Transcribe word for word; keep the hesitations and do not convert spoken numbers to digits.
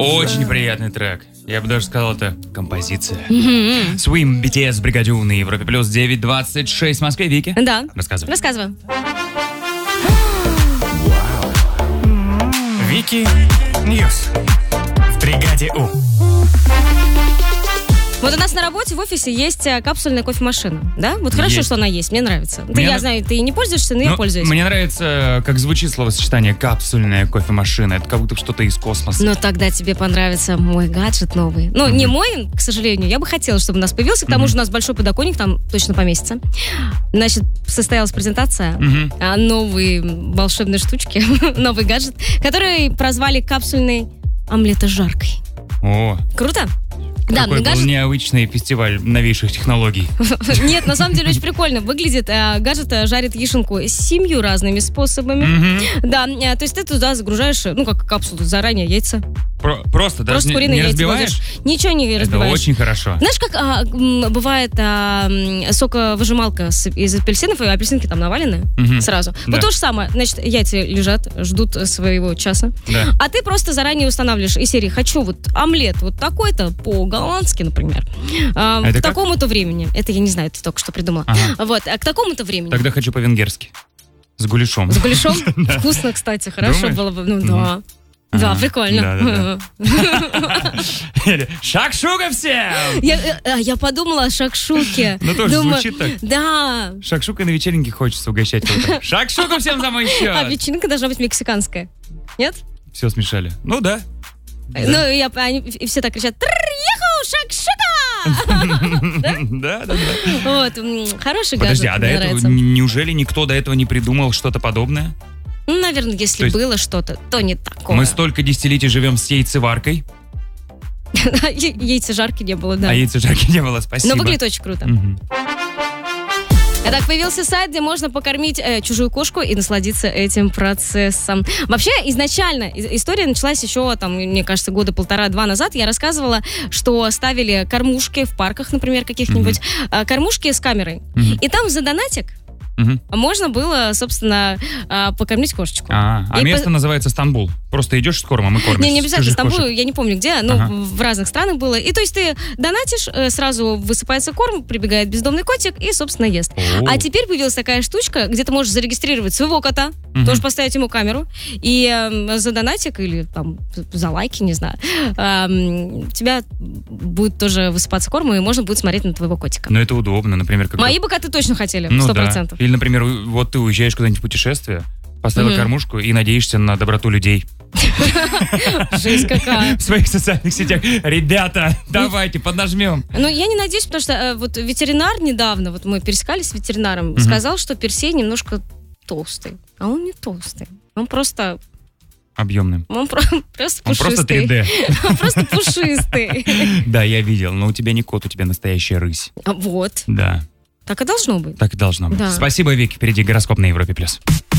Очень приятный трек. Я бы даже сказал, это композиция. Mm-hmm. Swim, би ти эс, Бригадю на Европе плюс девять двадцать шесть в Москве. Вики? Да. Рассказывай. Рассказываю. Вики Ньюс в Бригаде У. Вот у нас на работе в офисе есть капсульная кофемашина, да? Вот хорошо, есть. что она есть, мне нравится. Мне я на... знаю, ты не пользуешься, но ну, я пользуюсь. Мне нравится, как звучит словосочетание «капсульная кофемашина». Это как будто что-то из космоса. Но тогда тебе понравится мой гаджет новый. Ну, mm-hmm. не мой, к сожалению. Я бы хотела, чтобы у нас появился. К тому mm-hmm. же у нас большой подоконник, там точно поместится. Значит, состоялась презентация mm-hmm. новой волшебной штучки, новый гаджет, который прозвали капсульной омлетожаркой. О, круто? Да, Какой был гаджет... необычный фестиваль новейших технологий. Нет, на самом деле очень прикольно выглядит. Гаджет жарит яишенку с семью разными способами. Mm-hmm. Да, то есть ты туда загружаешь, ну, как капсулу, заранее яйца. Про- просто, даже просто не, не разбиваешь? Ничего не разбиваешь. Это очень хорошо. Знаешь, как а, бывает а, соковыжималка с, из апельсинов, и апельсинки там навалены mm-hmm. сразу. Да. Вот то же самое. Значит, яйца лежат, ждут своего часа. Да. А ты просто заранее устанавливаешь из серии «Хочу вот омлет вот такой-то по-голландски, например, а, к такому-то времени». Это я не знаю, ты только что придумала. Ага. Вот, а к такому-то времени. Тогда хочу по-венгерски. С гуляшом. С гуляшом? Вкусно, кстати, хорошо было бы. Ну да. Да, прикольно. Шакшука всем! Я, я подумала о шакшуке. Ну тоже Думаю, звучит так. Да. Шакшукой на вечеринке хочется угощать кого-то. Шакшука всем за мой счет! А вечеринка должна быть мексиканская. Нет? Все смешали. Ну да. Ну, я, они, и все так кричат: шакшука! Да, да, да. Вот, хороший гаджет. Подожди, а до этого, неужели никто до этого не придумал что-то подобное? Ну, наверное, если есть, было что-то, то не такое. Мы столько десятилетий живем с яйцеваркой. Яйцежарки не было, да. А яйцежарки не было, спасибо. Но выглядит очень круто. Угу. Итак, появился сайт, где можно покормить э, чужую кошку и насладиться этим процессом. Вообще, изначально история началась еще, там, мне кажется, года полтора-два назад. Я рассказывала, что ставили кормушки в парках, например, каких-нибудь, mm-hmm. э, кормушки с камерой. Mm-hmm. И там за донатик угу. можно было, собственно, покормить кошечку. А, а место по... называется Стамбул. Просто идешь с кормом и кормишь. Не, не обязательно Стамбул, кошек. Я не помню где, но ага. в разных странах было. И то есть ты донатишь, сразу высыпается корм, прибегает бездомный котик и, собственно, ест. О. А теперь появилась такая штучка, где ты можешь зарегистрировать своего кота, угу. тоже поставить ему камеру, и э, за донатик или там за лайки, не знаю, э, у тебя будет тоже высыпаться корм, и можно будет смотреть на твоего котика. Но это удобно, например. Когда... Мои бы коты точно хотели, ну, сто процентов. Да. Или, например, вот ты уезжаешь куда-нибудь в путешествие, поставила mm-hmm. кормушку и надеешься на доброту людей. Жесть какая. В своих социальных сетях. Ребята, давайте, поднажмем. Ну, я не надеюсь, потому что вот ветеринар недавно, вот мы пересекались с ветеринаром, сказал, что Персей немножко толстый. А он не толстый. Он просто... Объемным. Он про- просто пушистый. Он просто три дэ. Он просто пушистый. Да, я видел, но у тебя не кот, у тебя настоящая рысь. Вот. Да. Так и должно быть. Так и должно быть. Да. Спасибо, Вики. Впереди гороскоп на Европе+.